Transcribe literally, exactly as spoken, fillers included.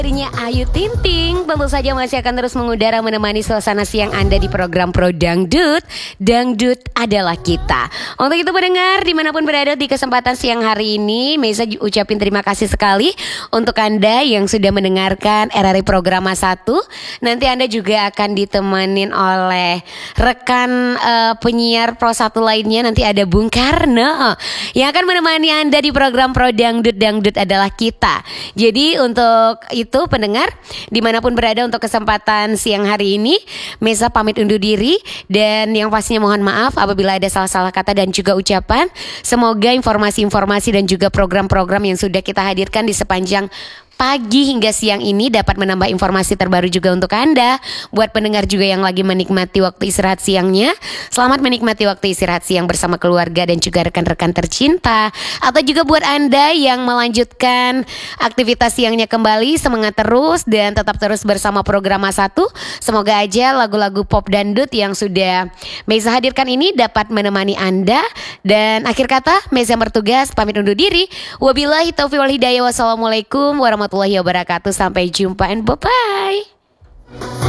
Dirinya Ayu Ting Ting tentu saja masih akan terus mengudara menemani suasana siang Anda di program Pro Dangdut. Dangdut adalah kita. Untuk itu pendengar dimanapun berada di kesempatan siang hari ini, Mesa ucapin terima kasih sekali untuk Anda yang sudah mendengarkan R R I Programa satu. Nanti Anda juga akan ditemenin oleh rekan uh, penyiar Pro satu lainnya. Nanti ada Bung Karno yang akan menemani Anda di program Pro Dangdut. Dangdut adalah kita. Jadi untuk itu Itu pendengar dimanapun berada untuk kesempatan siang hari ini, Mesa pamit undur diri. Dan yang pastinya mohon maaf apabila ada salah-salah kata dan juga ucapan. Semoga informasi-informasi dan juga program-program yang sudah kita hadirkan di sepanjang pagi hingga siang ini dapat menambah informasi terbaru juga untuk Anda. Buat pendengar juga yang lagi menikmati waktu istirahat siangnya, selamat menikmati waktu istirahat siang bersama keluarga dan juga rekan-rekan tercinta. Atau juga buat Anda yang melanjutkan aktivitas siangnya kembali, semangat terus dan tetap terus bersama Programa satu. Semoga aja lagu-lagu pop dangdut yang sudah Mesa hadirkan ini dapat menemani Anda. Dan akhir kata, Mesa bertugas pamit undur diri. Wabillahi taufiq wal hidayah. Wassalamualaikum warahmatullahi wabarakatuh. Sampai jumpa and bye-bye.